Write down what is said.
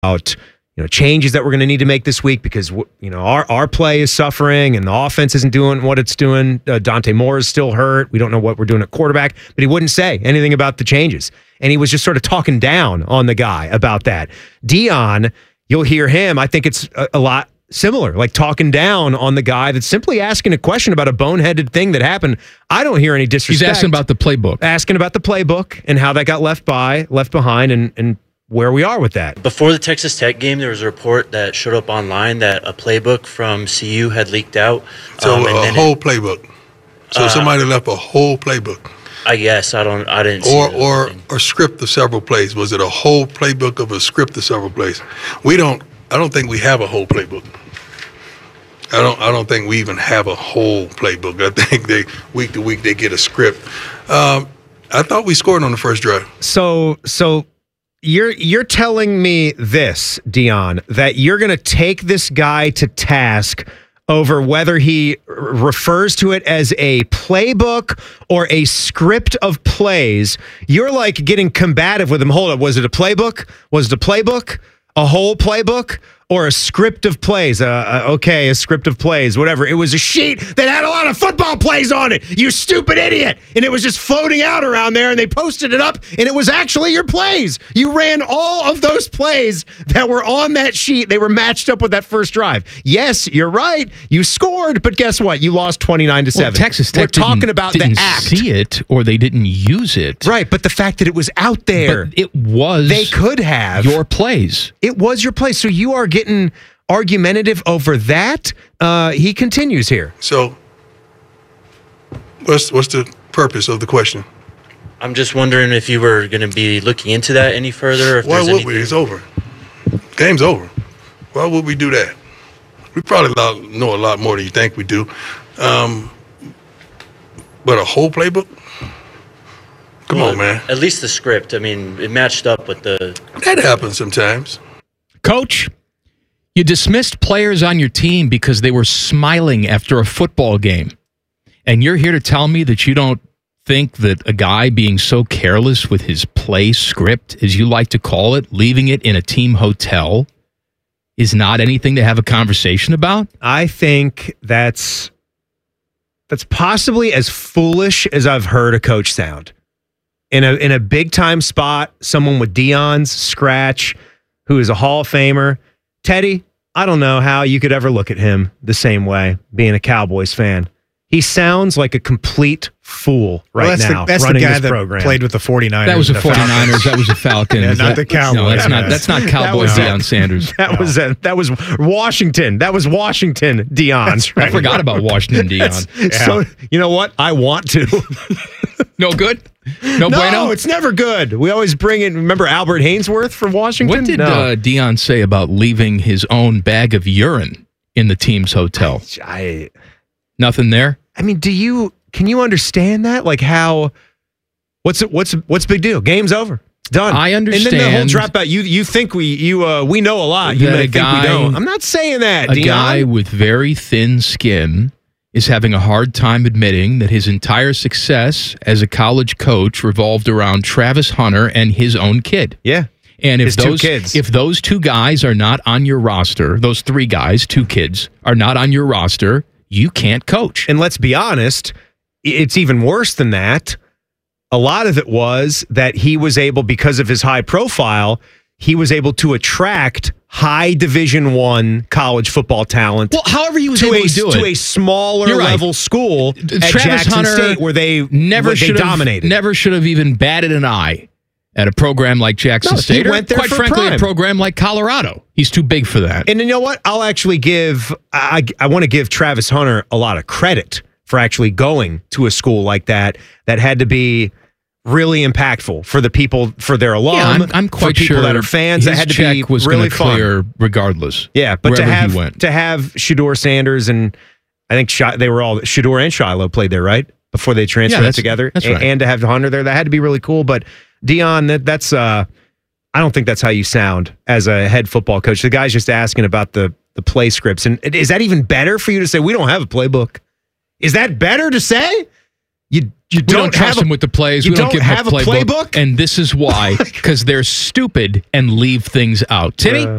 changes that we're going to need to make this week because our play is suffering and the offense isn't doing what it's doing. Dante Moore is still hurt. We don't know what we're doing at quarterback, but he wouldn't say anything about the changes. And he was just sort of talking down on the guy about that. Deion, you'll hear him. I think it's a lot similar, like talking down on the guy that's simply asking a question about a boneheaded thing that happened. I don't hear any disrespect. He's asking about the playbook. Asking about the playbook and how that got left behind and where we are with that. Before the Texas Tech game, there was a report that showed up online that a playbook from CU had leaked out. So a whole playbook. So somebody left a whole playbook. I guess I didn't see it. Or a script of several plays. Was it a whole playbook of a script of several plays? I don't think we have a whole playbook. I don't think we even have a whole playbook. I think week to week they get a script. I thought we scored on the first drive. So you're telling me this, Deion, that you're going to take this guy to task over whether he refers to it as a playbook or a script of plays. You're like getting combative with him. Hold up, was it a playbook? Was it a playbook? A whole playbook? Or a script of plays? A script of plays, whatever. It was a sheet that had a lot of football plays on it, you stupid idiot. And it was just floating out around there, and they posted it up, and it was actually your plays. You ran all of those plays that were on that sheet. They were matched up with that first drive. Yes, you're right. You scored, but guess what? You lost 29-7. Well, Texas Tech didn't see it, or they didn't use it. Right, but the fact that it was out there. But it was. They could have. Your plays. It was your plays. So you are getting argumentative over that. He continues here. So what's the purpose of the question? I'm just wondering if you were going to be looking into that any further. If Why would we? It's over. Game's over. Why would we do that? We probably know a lot more than you think we do. But a whole playbook? Come on, man. At least the script. I mean, it matched up with the... That happens sometimes. Coach, you dismissed players on your team because they were smiling after a football game. And you're here to tell me that you don't think that a guy being so careless with his play script, as you like to call it, leaving it in a team hotel, is not anything to have a conversation about? I think that's possibly as foolish as I've heard a coach sound. In a big-time spot, someone with Deion's scratch, who is a Hall of Famer. Teddy, I don't know how you could ever look at him the same way, being a Cowboys fan. He sounds like a complete fool now. That's the guy that played with the 49ers. That was a 49ers. That was a Falcon. Yeah, not the Cowboys. No, that's not Cowboy Deion Sanders. That was Washington. That was Washington Deion. Right. I forgot about Washington Deion. So, you know what? I want to. No good? No bueno? No, it's never good. We always bring in, remember Albert Hainsworth from Washington? What did Deion say about leaving his own bag of urine in the team's hotel? Nothing there? I mean, can you understand that? Like how, what's big deal? Game's over. It's done. I understand. And then the whole dropout, you think we know a lot. You may think we don't. I'm not saying that, A Deion. guy with very thin skin is having a hard time admitting that his entire success as a college coach revolved around Travis Hunter and his own kid. Yeah. And his two kids. If those two guys are not on your roster, those three guys, two kids, are not on your roster, you can't coach. And let's be honest, it's even worse than that. A lot of it was that he was able, because of his high profile, he was able to attract high Division I college football talent. Well, however he was able to do it. To a smaller level school at Travis Jackson Hunter State where they dominated. Never should have even batted an eye at a program like Jackson State, he went there quite for frankly, prime. a program like Colorado. He's too big for that. And you know what? I'll actually I want to give Travis Hunter a lot of credit for actually going to a school like that had to be really impactful for the people, for their alum. Yeah, I'm quite for people sure that are fans. That had to be was really clear regardless. Yeah, but to have he Shedeur Sanders and I think they were all Shedeur and Shiloh played there, right? Before they transferred together. That's right. And to have Hunter there, that had to be really cool. But Deion, that's I don't think that's how you sound as a head football coach. The guy's just asking about the play scripts. And is that even better for you to say, we don't have a playbook? Is that better to say? We don't trust them with the plays. We don't give them a playbook. And this is why, because they're stupid and leave things out. Timmy?